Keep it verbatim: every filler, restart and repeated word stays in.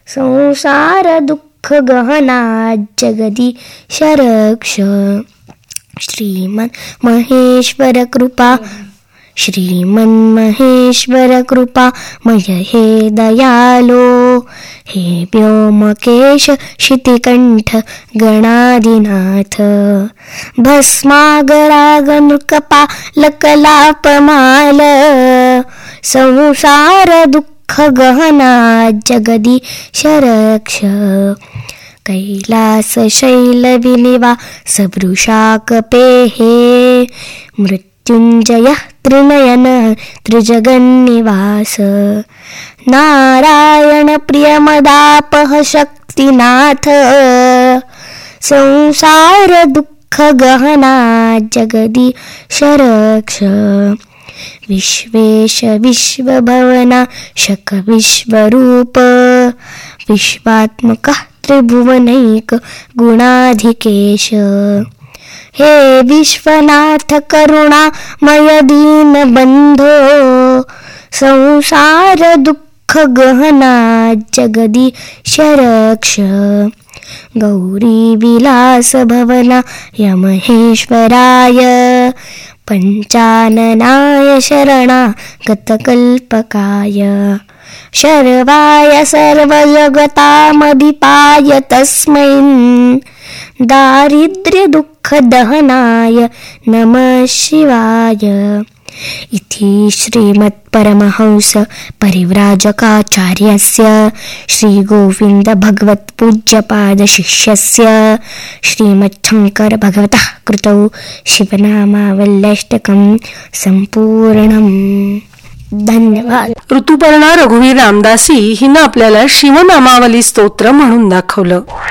संसार दुःख गहना जगदीश रक्ष. श्रीमन महेश्वर कृपा श्रीमन महेश्वर कृपा मय हे दयालो. हे व्योमकेश शितिकंठ गणादिनाथ. भस्मागरागनुकपालकलापमाल. संसार दुःख गहना जगदीश रक्ष. कैलास शैल विनिवास वृषाकपेहे. मृत्युंजय त्रिनयन त्रिजगन्निवास. नारायण प्रियमदापह शक्तिनाथ. संसार दुःख गहना जगदीश रक्ष. विश्वेश विश्वभवना शक विश्वरूप. विश्वात्मक त्रिभुवनैक गुणाधिकेश. हे विश्वनाथ करुणामय दीनबंधो. संसार दुःख गहना जगदीश रक्ष. गौरी विलास भवना यमहेश्वराय. पंचाननाय शरणागतकल्पकाय. शर्वाय सर्वजगतामधिपाय तस्मै. दारिद्र्य दुःख दहनाय नमः शिवाय. इति श्रीमत्परमहंस परिव्राजकाचार्यस्य श्रीगोविंद भगवत् पूज्यपाद शिष्यस्य श्रीमच्छंकर भगवतः कृतौ शिवनामावल्यष्टकं संपूर्णम्. धन्यवाद. ऋतुपर्णा रघुवीर रामदासी हिनं आपल्याला शिवनामावली स्तोत्र म्हणून दाखवलं.